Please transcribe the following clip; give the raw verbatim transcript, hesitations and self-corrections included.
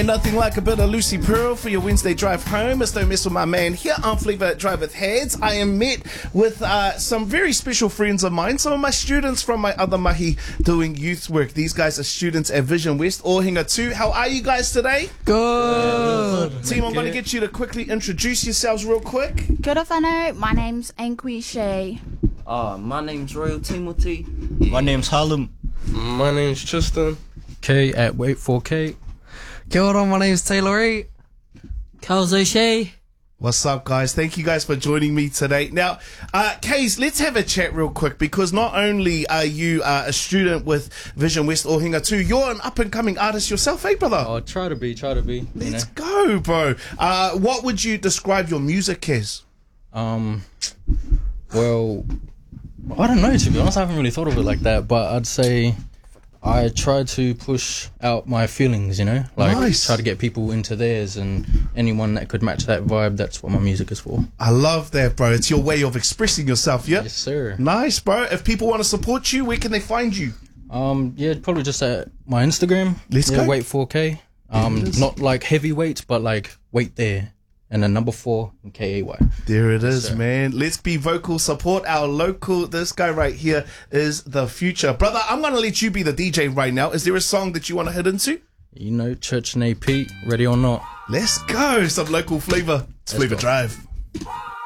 Ain't nothing like a bit of Lucy Pearl for your Wednesday drive home. It's Don't Mess With My Man here on Flavour Drive with Heads. I am met with uh, some very special friends of mine, some of my students from my other mahi doing youth work. These guys are students at Vision West, Ohinga two. How are you guys today? Good. Team, I'm going to get you to quickly introduce yourselves real quick. Kia ora whanau, my name's Angui Shea. Uh, my name's Royal Timothy. My name's Harlem. My name's Tristan. K at Wait four K. Kia ora, my name's Taylor E. Carls O'Shea. What's up, guys? Thank you guys for joining me today. Now, uh, Kays, let's have a chat real quick, because not only are you uh, a student with Vision West Ohinga two, you're an up-and-coming artist yourself, eh, brother? Oh, try to be, try to be. Let's go, bro. Uh, what would you describe your music as? Um, well, I don't know, to be honest. I haven't really thought of it like that, but I'd say I try to push out my feelings, you know? Like, Nice. try to get people into theirs, and anyone that could match that vibe, that's what my music is for. I love that, bro. It's your way of expressing yourself, yeah? Yes, sir. Nice, bro. If people want to support you, where can they find you? Um, yeah, probably just at my Instagram. Let's yeah, go. Wait four K. Um, it is. not like heavyweight, but like wait there. And then number four, and K A Y. There it is, sir. man. Let's be vocal, support our local. This guy right here is the future. Brother, I'm going to let you be the D J right now. Is there a song that you want to hit into? You know, Church and A P, ready or not. Let's go. Some local flavor. It's Let's Flavor go. Drive.